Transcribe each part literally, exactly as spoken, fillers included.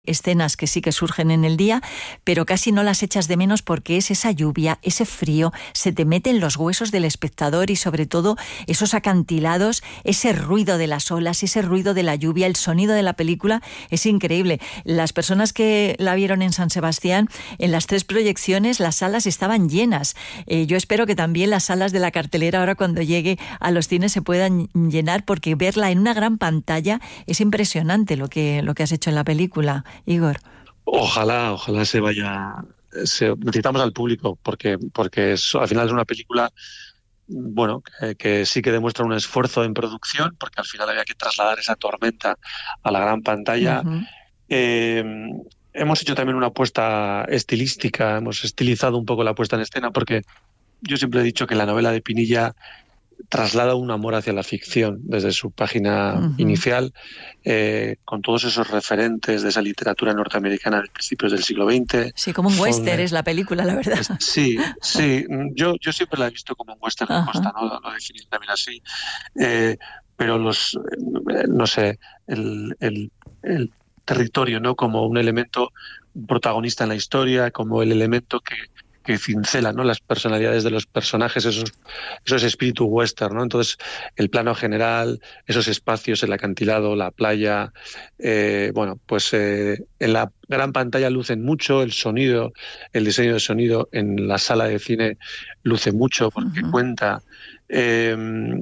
escenas que sí que surgen en el día, pero casi no las echas de menos porque es esa lluvia, ese frío, se te mete en los huesos del espectador y sobre todo esos acantilados, ese ruido de las olas, ese ruido de la lluvia, el sonido de la película es increíble. Las personas que la vieron en San Sebastián, en las tres proyecciones las salas estaban llenas. Eh, yo espero que también las salas de la cartelera ahora cuando llegue a los cines se puedan llenar, porque verla en una gran pantalla es impresionante lo que, lo que has hecho en la película. Igor. Ojalá, ojalá se vaya. Se, necesitamos al público porque, porque es, al final es una película, bueno, que, que sí que demuestra un esfuerzo en producción, porque al final había que trasladar esa tormenta a la gran pantalla. Uh-huh. Eh, hemos hecho también una apuesta estilística, hemos estilizado un poco la puesta en escena, porque yo siempre he dicho que la novela de Pinilla traslada un amor hacia la ficción desde su página uh-huh. inicial, eh, con todos esos referentes de esa literatura norteamericana de principios del siglo veinte. Sí, como un Faulkner. Western es la película, la verdad. Sí, sí, yo, yo siempre la he visto como un western de costa, ¿no? Lo definí también así. Eh, pero los, eh, no sé, el, el, el territorio, ¿no? Como un elemento protagonista en la historia, como el elemento que que cincela, ¿no? Las personalidades de los personajes, esos, esos espíritu western, ¿no? Entonces, el plano general, esos espacios, el acantilado, la playa, eh, bueno, pues eh, en la gran pantalla lucen mucho, el sonido, el diseño de sonido en la sala de cine luce mucho porque uh-huh. cuenta. Eh,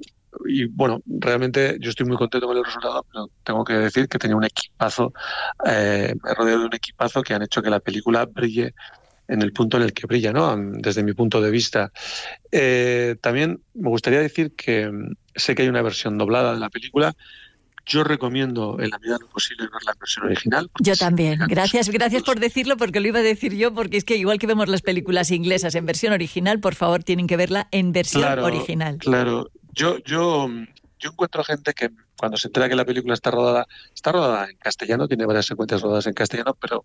y bueno, realmente yo estoy muy contento con el resultado, pero tengo que decir que tenía un equipazo, eh, me he rodeado de un equipazo que han hecho que la película brille en el punto en el que brilla, ¿no? Desde mi punto de vista. Eh, también me gustaría decir que sé que hay una versión doblada de la película. Yo recomiendo, en la medida de lo posible, ver la versión original. Yo también. Gracias, gracias por decirlo, porque lo iba a decir yo, porque es que igual que vemos las películas inglesas en versión original, por favor, tienen que verla en versión claro, original. Claro. Yo, yo, yo encuentro gente que cuando se entera que la película está rodada, está rodada en castellano, tiene varias secuencias rodadas en castellano, pero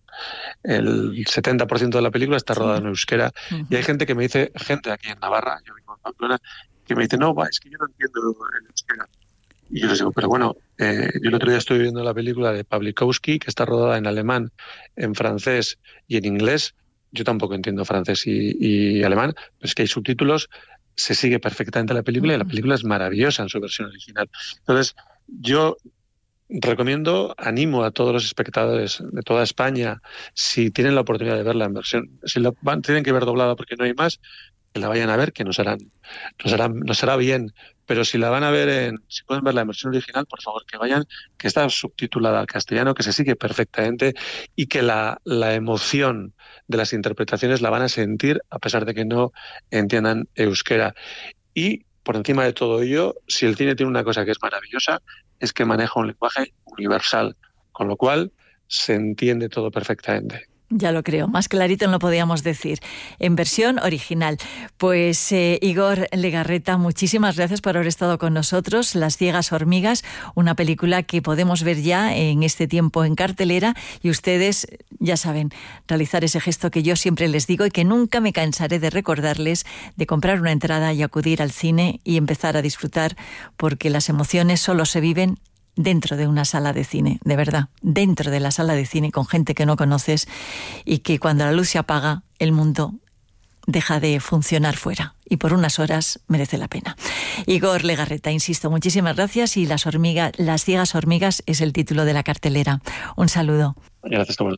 el setenta por ciento de la película está rodada sí. en euskera. Uh-huh. Y hay gente que me dice, gente aquí en Navarra, yo vivo en Pamplona, que me dice, no, va, es que yo no entiendo el euskera. Y yo les digo, pero bueno, eh, yo el otro día estuve viendo la película de Pawlikowski, que está rodada en alemán, en francés y en inglés. Yo tampoco entiendo francés y, y alemán, pero es que hay subtítulos, se sigue perfectamente la película uh-huh. y la película es maravillosa en su versión original. Entonces, yo recomiendo, animo a todos los espectadores de toda España, si tienen la oportunidad de verla en versión, si la van, tienen que ver doblada porque no hay más, que la vayan a ver, que nos harán, nos harán, nos hará bien. Pero si la van a ver en, si pueden verla en versión original, por favor que vayan, que está subtitulada al castellano, que se sigue perfectamente y que la, la emoción de las interpretaciones la van a sentir a pesar de que no entiendan euskera. Y por encima de todo ello, si el cine tiene una cosa que es maravillosa, es que maneja un lenguaje universal, con lo cual se entiende todo perfectamente. Ya lo creo, más clarito no lo podíamos decir, en versión original. Pues eh, Igor Legarreta, muchísimas gracias por haber estado con nosotros. Las ciegas hormigas, una película que podemos ver ya en este tiempo en cartelera, y ustedes, ya saben, realizar ese gesto que yo siempre les digo y que nunca me cansaré de recordarles, de comprar una entrada y acudir al cine y empezar a disfrutar, porque las emociones solo se viven dentro de una sala de cine, de verdad, dentro de la sala de cine con gente que no conoces, y que cuando la luz se apaga, el mundo deja de funcionar fuera y por unas horas merece la pena. Igor Legarreta, insisto, muchísimas gracias, y Las hormigas, Las ciegas hormigas es el título de la cartelera. Un saludo. Gracias, Tomás.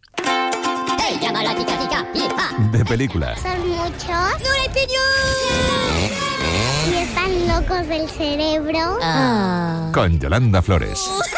De película. ¿Son muchos? ¡No le pidió! ¿Y están locos del cerebro? Ah. Con Yolanda Flores.